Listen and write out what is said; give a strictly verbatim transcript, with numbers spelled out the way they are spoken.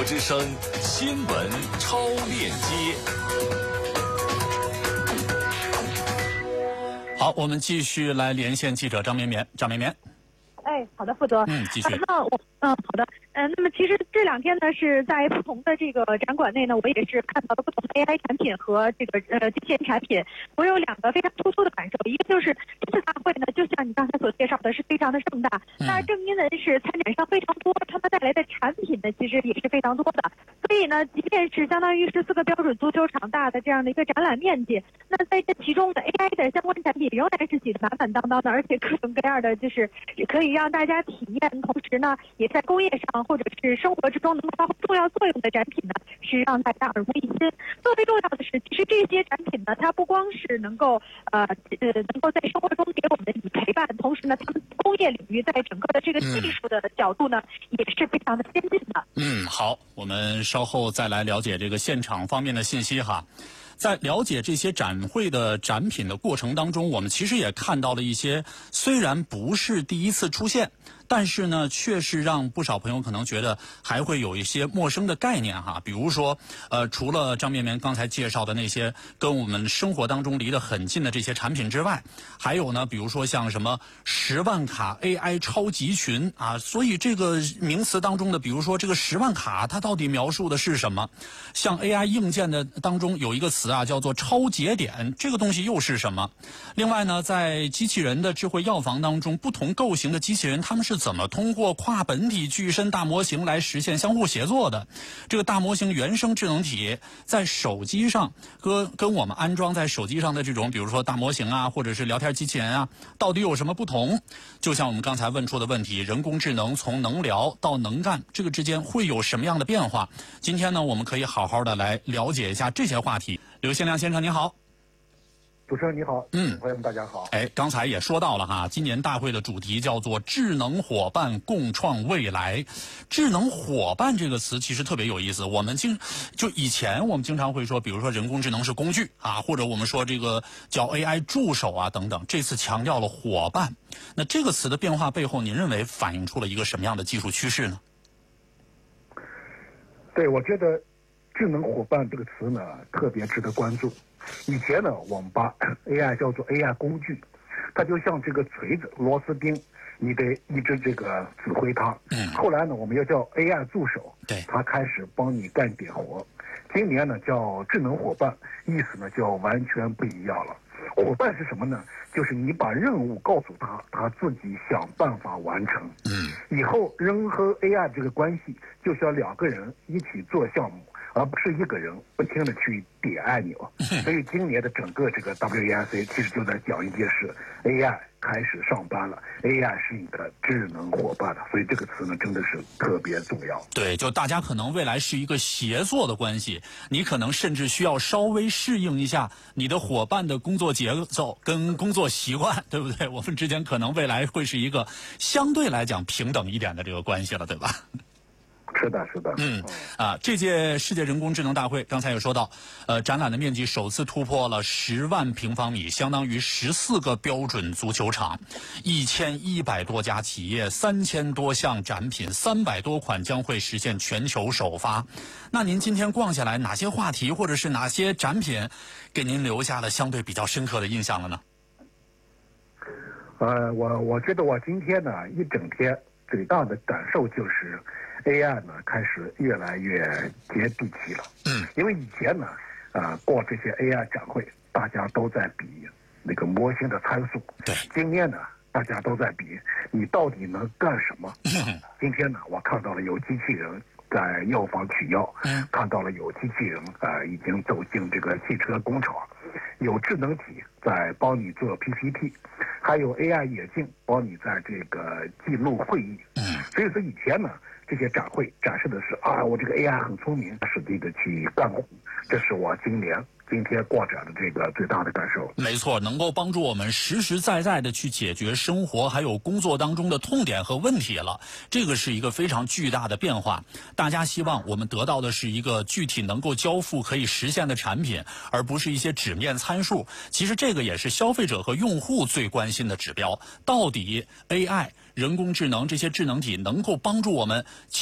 之声新闻超链接。 好，我们继续来连线记者张绵绵。张绵绵， 哎，好的，副总。 嗯，继续。 呃、那我，嗯，好的。嗯、呃，那么其实这两天呢，是在不同的这个展馆内呢，我也是看到了不同的 A I 产品和这个呃机器人产品。我有两个非常突出的感受，一个就是这次大会呢，就像你刚才所介绍的，是非常的盛大。那正因为是参展商非常多，他们带来的产品呢，其实也是非常多的。所以呢，即便是相当于十四个标准足球场大的这样的一个展览面积，那在这其中的 A I 的相关产品仍然是挤得满满当当的，而且各种各样的就是也可以让大家体验，同时呢，也在工业上或者是生活之中能够发挥重要作用的展品呢，是让大家耳目一新。更为重要的是，其实这些产品呢，它不光是能够呃呃能够在生活中给我们以陪伴，同时呢，他们工业领域在整个的这个技术的角度呢，嗯、也是非常的先进的。 嗯，好，我们稍后再来了解这个现场方面的信息哈。在了解这些展会的展品的过程当中，我们其实也看到了一些虽然不是第一次出现，但是呢，确实让不少朋友可能觉得还会有一些陌生的概念哈。比如说，呃，除了张绵绵刚才介绍的那些跟我们生活当中离得很近的这些产品之外，还有呢，比如说像什么十万卡 A I 超级群啊，所以这个名词当中的，比如说这个十万卡，它到底描述的是什么？像 A I 硬件的当中有一个词啊，叫做超节点，这个东西又是什么？另外呢，在机器人的智慧药房当中，不同构型的机器人，他们是怎么通过跨本体具身大模型来实现相互协作的？这个大模型原生智能体在手机上和跟我们安装在手机上的这种，比如说大模型啊，或者是聊天机器人啊，到底有什么不同？就像我们刚才问出的问题，人工智能从能聊到能干，这个之间会有什么样的变化？今天呢，我们可以好好的来了解一下这些话题。刘新亮先生您好。 主持人你好， 嗯， 朋友们大家好。 哎，刚才也说到了哈，今年大会的主题叫做智能伙伴共创未来。智能伙伴这个词其实特别有意思，我们经就以前我们经常会说，比如说人工智能是工具啊，或者我们说这个叫 A I 助手啊等等，这次强调了伙伴。那这个词的变化背后，您认为反映出了一个什么样的技术趋势呢？ 对，我觉得智能伙伴这个词呢特别值得关注。以前呢，我们把 A I 叫做 A I 工具，它就像这个锤子、螺丝钉，你得一直这个指挥它。嗯。后来呢，我们又叫 A I 助手， 对， 它开始帮你干点活。今年呢叫智能伙伴，意思呢就完全不一样了。伙伴是什么呢？就是你把任务告诉他，他自己想办法完成。嗯。以后人和 A I 这个关系就像两个人一起做项目，而不是一个人不停的去点按钮。所以今年的整个这个 W E I C 其实就在讲一件事 ，A I 开始上班了 ，A I 是你的智能伙伴了。所以这个词呢真的是特别重要。 对，就大家可能未来是一个协作的关系，你可能甚至需要稍微适应一下你的伙伴的工作节奏跟工作习惯，对不对？我们之间可能未来会是一个相对来讲平等一点的这个关系了，对吧？ 是的，是的。 嗯，啊，这届世界人工智能大会刚才有说到，呃，展览的面积首次突破了十万平方米，相当于十四个标准足球场，一千一百多家企业，三千多项展品，三百多款将会实现全球首发。那您今天逛下来，哪些话题或者是哪些展品，给您留下了相对比较深刻的印象了呢？ 呃，我我觉得我今天呢一整天最大的感受就是。A I 呢开始越来越接地气了，嗯，因为以前呢，啊，逛这些 A I 展会，大家都在比那个模型的参数， 对， 今天呢，大家都在比你到底能干什么。嗯、今天呢，我看到了有机器人在药房取药，嗯，看到了有机器人啊、呃、已经走进这个汽车工厂，有智能体在帮你做 P P T， 还有 A I 眼镜帮你在这个记录会议。嗯，所以说以前呢。这些展会展示的是啊，我这个 A I 很聪明，实际的去干活，这是我今年今天逛展的这个最大的感受。 没错，能够帮助我们实实在在的去解决生活还有工作当中的痛点和问题了，这个是一个非常巨大的变化。大家希望我们得到的是一个具体能够交付可以实现的产品，而不是一些纸面参数。其实这个也是消费者和用户最关心的指标，到底 A I 人工智能这些智能体能够帮助我们